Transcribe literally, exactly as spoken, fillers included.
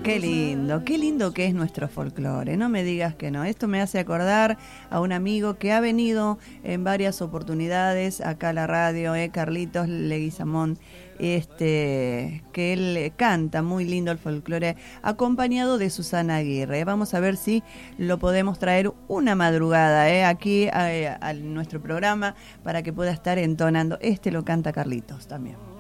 Qué lindo, qué lindo que es nuestro folclore, no me digas que no. Esto me hace acordar a un amigo que ha venido en varias oportunidades acá a la radio, eh, Carlitos Leguizamón, este, que él canta muy lindo el folclore, acompañado de Susana Aguirre. Vamos a ver si lo podemos traer una madrugada eh, aquí a, a nuestro programa para que pueda estar entonando. Este lo canta Carlitos también.